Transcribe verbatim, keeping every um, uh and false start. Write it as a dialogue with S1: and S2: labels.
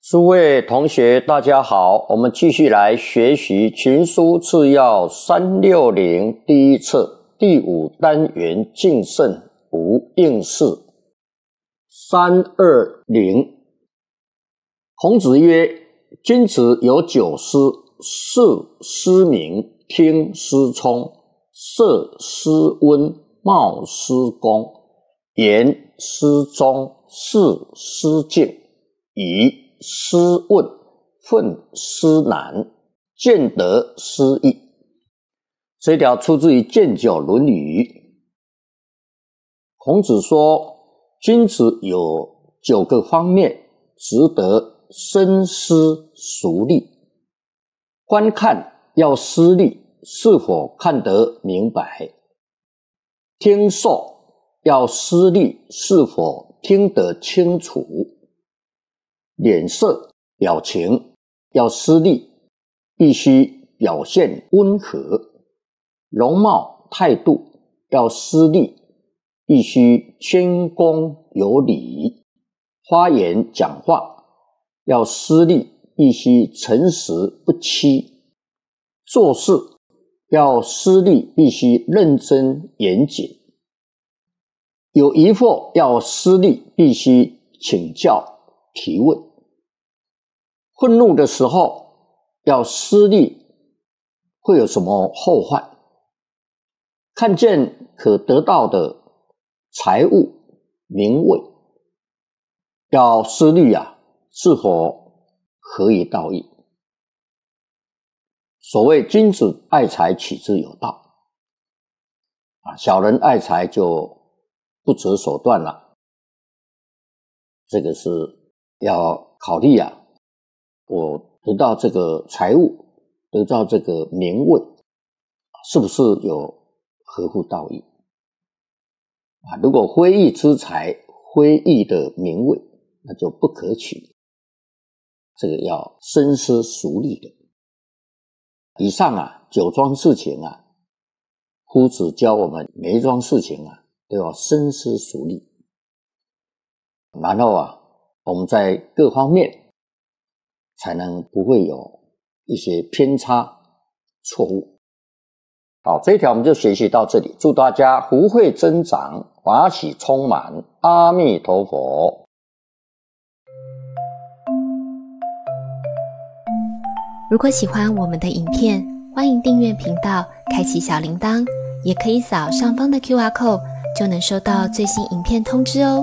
S1: 诸位同学大家好，我们继续来学习群书次要三六零第一册第五单元敬圣无应试三二零。孔子曰：君子有九师，视师明，听师聪，色师温，貌师恭，言师忠，事师敬，疑师问，愤师难，见得师义。这条出自于《建九论语》。孔子说，君子有九个方面值得深思熟虑。观看要思虑是否看得明白，听受要思虑是否听得清楚，脸色表情要思虑必须表现温和，容貌态度要思虑必须谦恭有礼，发言讲话要思虑必须诚实不欺，做事要思虑必须认真严谨，有疑惑要思虑必须请教提问，愤怒的时候要思虑会有什么后患，看见可得到的财物名位要思虑啊是否合于道义。所谓君子爱财，取之有道啊，小人爱财就不择手段了。这个是要考虑啊，我得到这个财物，得到这个名位，是不是有合乎道义啊？如果非义之财，非义的名位，那就不可取，这个要深思熟虑的。以上啊九桩事情啊，夫子教我们每一桩事情啊都要深思熟虑，然后啊我们在各方面才能不会有一些偏差错误。好，这一条我们就学习到这里，祝大家福慧增长，法喜充满，阿弥陀佛。
S2: 如果喜欢我们的影片，欢迎订阅频道，开启小铃铛，也可以扫上方的 Q R code， 就能收到最新影片通知哦。